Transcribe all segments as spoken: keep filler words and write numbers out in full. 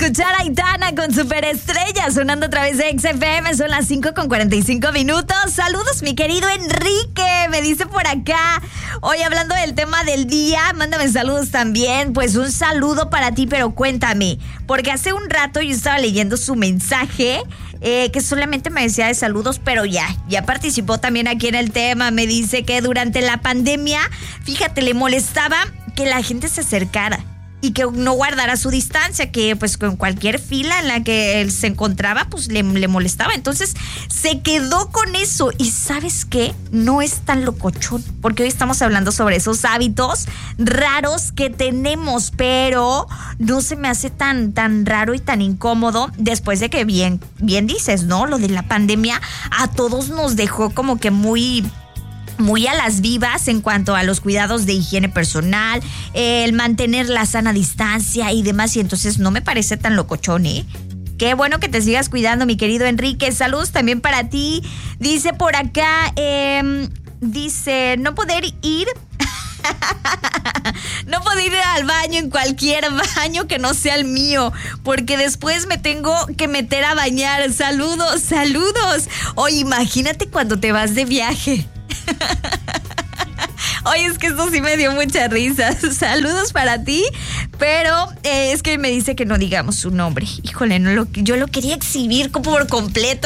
escuchar a Aitana con Superestrella sonando a través de X F M. Son las cinco con cuarenta y cinco minutos. Saludos, mi querido Enrique. Me dice por acá. Hoy hablando del tema del día, mándame saludos también. Pues un saludo para ti, pero cuéntame. Porque hace un rato yo estaba leyendo su mensaje. Eh, que solamente me decía de saludos, pero ya, ya participó también aquí en el tema. Me dice que durante la pandemia, fíjate, le molestaba que la gente se acercara y que no guardara su distancia, que pues con cualquier fila en la que él se encontraba, pues le, le molestaba. Entonces se quedó con eso. Y ¿sabes qué? No es tan locochón, porque hoy estamos hablando sobre esos hábitos raros que tenemos, pero no se me hace tan, tan raro y tan incómodo después de que bien, bien dices, ¿no? Lo de la pandemia a todos nos dejó como que muy... muy a las vivas en cuanto a los cuidados de higiene personal, el mantener la sana distancia y demás, y entonces no me parece tan locochón, ¿eh? Qué bueno que te sigas cuidando, mi querido Enrique. Saludos también para ti. Dice por acá, eh, dice, no poder ir... no puedo ir al baño en cualquier baño que no sea el mío, porque después me tengo que meter a bañar. Saludos, saludos. Oye, imagínate cuando te vas de viaje. Oye, es que esto sí me dio mucha risa. Saludos para ti, pero eh, es que me dice que no digamos su nombre. Híjole, no lo, yo lo quería exhibir como por completo.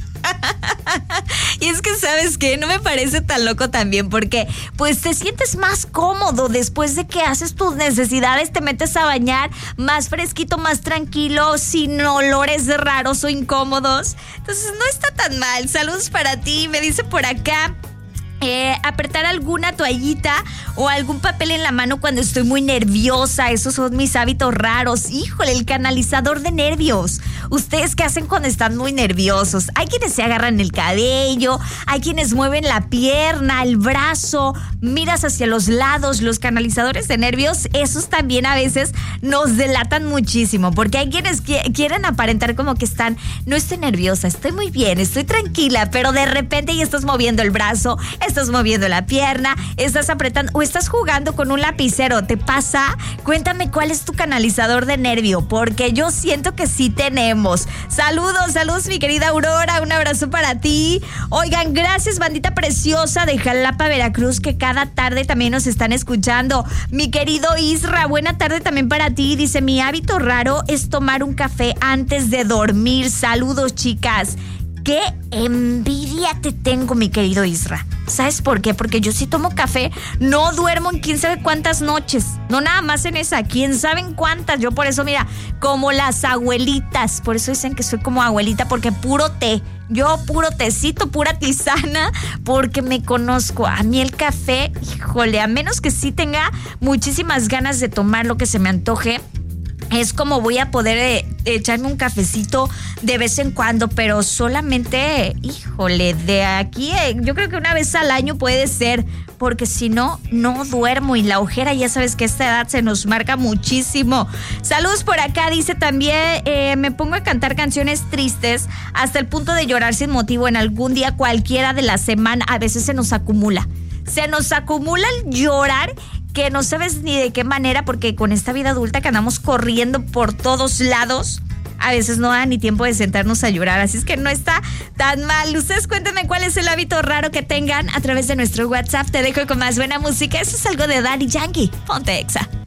Y es que, ¿sabes qué? No me parece tan loco también, porque pues te sientes más cómodo después de que haces tus necesidades, te metes a bañar más fresquito, más tranquilo, sin olores raros o incómodos. Entonces no está tan mal. Saludos para ti. Me dice por acá, Eh, apretar alguna toallita o algún papel en la mano cuando estoy muy nerviosa. Esos son mis hábitos raros. Híjole, el canalizador de nervios. ¿Ustedes qué hacen cuando están muy nerviosos? Hay quienes se agarran el cabello, hay quienes mueven la pierna, el brazo, miras hacia los lados. Los canalizadores de nervios, esos también a veces nos delatan muchísimo, porque hay quienes qu- quieren aparentar como que están, no estoy nerviosa, estoy muy bien, estoy tranquila, pero de repente ya estás moviendo el brazo, estás moviendo la pierna, estás apretando o estás jugando con un lapicero. ¿Te pasa? Cuéntame cuál es tu canalizador de nervio, porque yo siento que sí tenemos. Saludos, saludos, mi querida Aurora, un abrazo para ti. Oigan, gracias, bandita preciosa de Jalapa, Veracruz, que cada tarde también nos están escuchando. Mi querido Isra, buena tarde también para ti. Dice, mi hábito raro es tomar un café antes de dormir. Saludos, chicas. ¡Qué envidia te tengo, mi querido Isra! ¿Sabes por qué? Porque yo sí tomo café, no duermo en quién sabe cuántas noches. No nada más en esa, quién sabe en cuántas. Yo por eso, mira, como las abuelitas. Por eso dicen que soy como abuelita, porque puro té. Yo puro tecito, pura tisana, porque me conozco. A mí el café, híjole, a menos que sí tenga muchísimas ganas de tomar lo que se me antoje, es como voy a poder eh, echarme un cafecito de vez en cuando, pero solamente, híjole, de aquí, eh, yo creo que una vez al año puede ser, porque si no, no duermo, y la ojera, ya sabes que a esta edad se nos marca muchísimo. Saludos por acá, dice también, eh, me pongo a cantar canciones tristes hasta el punto de llorar sin motivo en algún día cualquiera de la semana. A veces se nos acumula, se nos acumula el llorar, que no sabes ni de qué manera, porque con esta vida adulta que andamos corriendo por todos lados, a veces no da ni tiempo de sentarnos a llorar, así es que no está tan mal. Ustedes cuéntenme cuál es el hábito raro que tengan a través de nuestro WhatsApp. Te dejo con más buena música. Eso es algo de Daddy Yankee. Ponte Exa.